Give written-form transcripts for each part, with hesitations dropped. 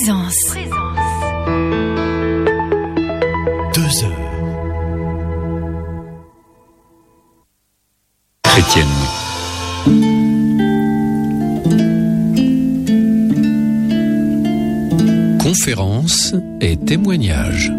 Présence. 2 heures. Chrétienne. Conférences et témoignages.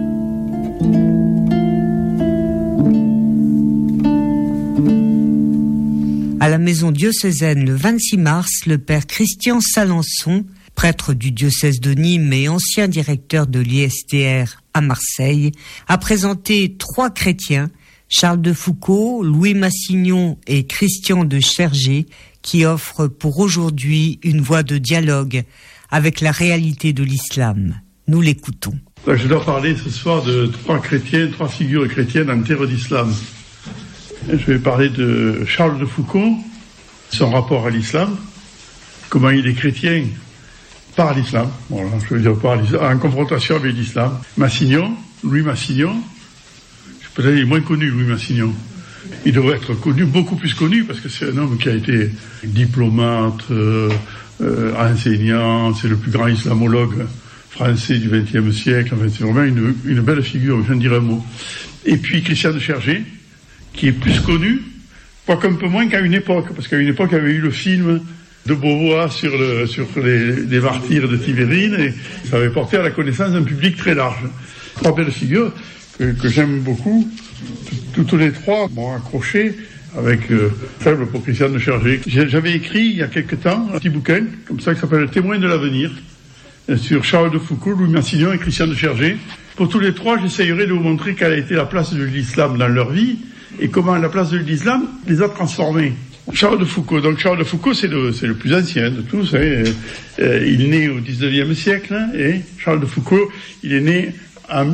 À la maison diocésaine le 26 mars, le père Christian Salençon, prêtre du diocèse de Nîmes et ancien directeur de l'ISTR à Marseille, a présenté 3 chrétiens, Charles de Foucauld, Louis Massignon et Christian de Chergé, qui offrent pour aujourd'hui une voie de dialogue avec la réalité de l'islam. Nous l'écoutons. Je dois parler ce soir de 3 chrétiens, 3 figures chrétiennes en terre d'islam. Je vais parler de Charles de Foucauld, son rapport à l'islam, comment il est chrétien par l'islam, voilà, je veux dire par l'islam, en confrontation avec l'islam. Massignon, Louis Massignon, peut-être il est moins connu, Louis Massignon. Il devrait être connu, beaucoup plus connu, parce que c'est un homme qui a été diplomate, enseignant, c'est le plus grand islamologue français du XXe siècle, enfin, c'est vraiment une belle figure, je viens de dire un mot. Et puis Christian de Chergé, qui est plus connu, quoique un peu moins qu'à une époque, parce qu'à une époque, il y avait eu le film de Beauvoir sur les martyrs de Tibérine, et ça avait porté à la connaissance d'un public très large. 3 belles figures que j'aime beaucoup. Tous les 3 m'ont accroché avec faible pour Christian de Chergé. J'avais écrit il y a quelque temps un petit bouquin, comme ça, qui s'appelle Le témoin de l'avenir, sur Charles de Foucauld, Louis Massignon et Christian de Chergé. Pour tous les 3, j'essayerai de vous montrer quelle a été la place de l'islam dans leur vie, et comment la place de l'islam les a transformés. Charles de Foucauld. Donc Charles de Foucauld, c'est le plus ancien de tous. Il est né au 19e siècle, et Charles de Foucauld, il est né en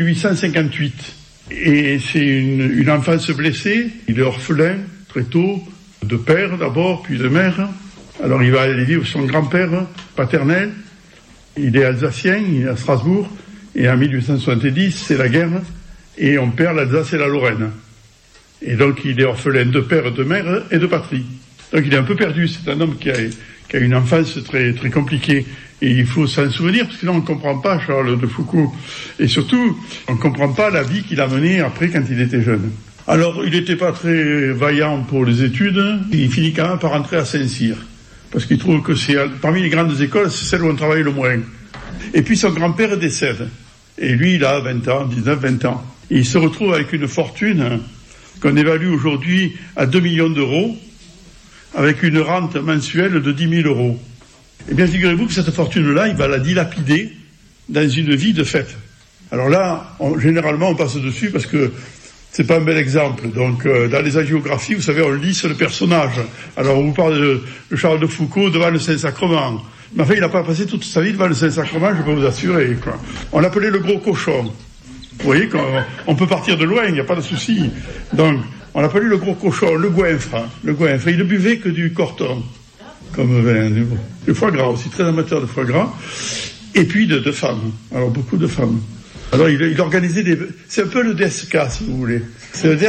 1858. Et c'est une enfance blessée. Il est orphelin très tôt, de père d'abord, puis de mère. Alors il va aller vivre son grand-père paternel. Il est alsacien, il est à Strasbourg. Et en 1870, c'est la guerre, et on perd l'Alsace et la Lorraine. Et donc il est orphelin de père, de mère et de patrie. Donc il est un peu perdu. C'est un homme qui a une enfance très, très compliquée. Et il faut s'en souvenir, parce que sinon on ne comprend pas Charles de Foucauld. Et surtout, on ne comprend pas la vie qu'il a menée après quand il était jeune. Alors il n'était pas très vaillant pour les études. Il finit quand même par rentrer à Saint-Cyr. Parce qu'il trouve que c'est parmi les grandes écoles, c'est celle où on travaille le moins. Et puis son grand-père décède. Et lui, il a 20 ans, 19-20 ans. Et il se retrouve avec une fortune qu'on évalue aujourd'hui à 2 millions d'euros, avec une rente mensuelle de 10 000 euros. Eh bien, figurez-vous que cette fortune-là, il va la dilapider dans une vie de fête. Alors là, généralement, on passe dessus parce que c'est pas un bel exemple. Donc, dans les hagiographies, vous savez, on lisse le personnage. Alors, on vous parle de Charles de Foucauld devant le Saint-Sacrement. Mais enfin, il n'a pas passé toute sa vie devant le Saint-Sacrement, je peux vous assurer, quoi. On l'appelait le gros cochon. Vous voyez, on peut partir de loin, il n'y a pas de souci. Donc, on l'appelait le gros cochon, le goinfre. Il ne buvait que du corton, comme vin, du foie gras aussi, très amateur de foie gras. Et puis de femmes, alors beaucoup de femmes. Alors il organisait c'est un peu le DSK, si vous voulez. C'est le